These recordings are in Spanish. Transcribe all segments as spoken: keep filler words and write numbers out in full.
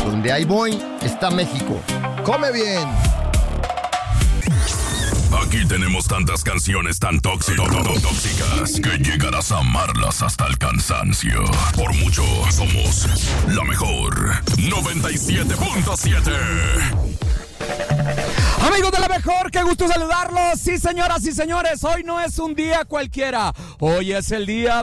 Donde hay boing, está México. ¡Come bien! Aquí tenemos tantas canciones tan tóxicas, tóxicas que llegarás a amarlas hasta el cansancio. Por mucho, somos la mejor. noventa y siete punto siete. Amigos de la mejor, qué gusto saludarlos. Sí, señoras y señores, hoy no es un día cualquiera. Hoy es el día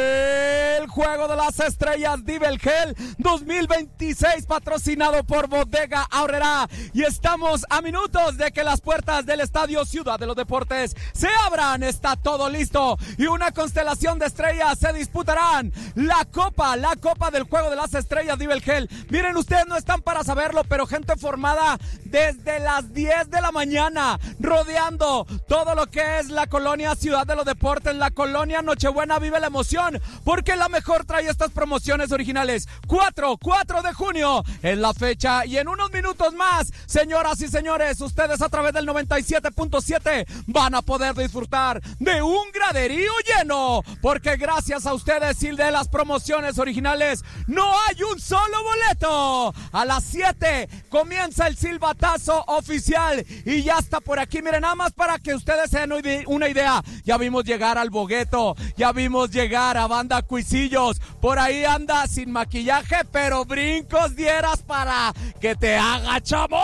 del Juego de las Estrellas Divelgel dos mil veintiséis, patrocinado por Bodega Aurrerá. Y estamos a minutos de que las puertas del Estadio Ciudad de los Deportes se abran. Está todo listo y una constelación de estrellas se disputarán la copa, la copa del Juego de las Estrellas Divelgel. Miren, ustedes no están para saberlo, pero gente formada desde las diez de la mañana, rodeando todo lo que es la colonia Ciudad de los Deportes, la colonia Nochebuena. Vive la emoción, porque la mejor trae estas promociones originales. cuatro, cuatro de junio es la fecha, y en unos minutos más, señoras y señores, ustedes a través del noventa y siete punto siete van a poder disfrutar de un graderío lleno, porque gracias a ustedes y de las promociones originales, no hay un solo boleto. A las siete comienza el silbatazo oficial y ya está por aquí. Miren, nada más para que ustedes se den una idea, ya vimos llegar al Bogueto, ya vimos llegar a Banda Cuisillos, por ahí anda sin maquillaje, pero brincos dieras para que te haga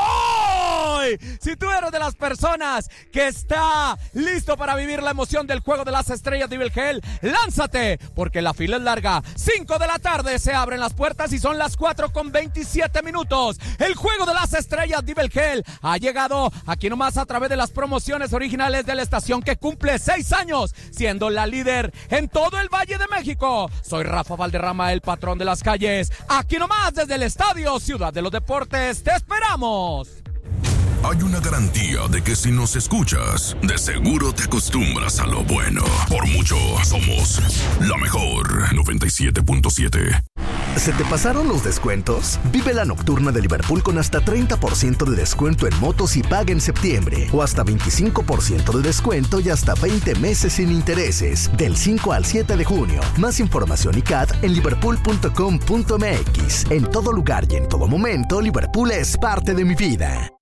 chamoy. Si tú eres de las personas que está listo para vivir la emoción del Juego de las Estrellas Divelgel, lánzate, porque la fila es larga. cinco de la tarde se abren las puertas y son las cuatro con veintisiete minutos. El Juego de las Estrellas Divelgel ha llegado aquí nomás a través de las promociones originales de la estación, que cumple seis años siendo la líder en todo el Valle de México. Soy Rafa Valderrama, el patrón de las calles. Aquí nomás desde el Estadio Ciudad de los Deportes. ¡Te esperamos! Hay una garantía de que si nos escuchas, de seguro te acostumbras a lo bueno. Por mucho, somos la mejor. noventa y siete punto siete. ¿Se te pasaron los descuentos? Vive la nocturna de Liverpool con hasta treinta por ciento de descuento en motos y paga en septiembre. O hasta veinticinco por ciento de descuento y hasta veinte meses sin intereses. Del cinco al siete de junio. Más información y C A T en liverpool punto com punto m x. En todo lugar y en todo momento, Liverpool es parte de mi vida.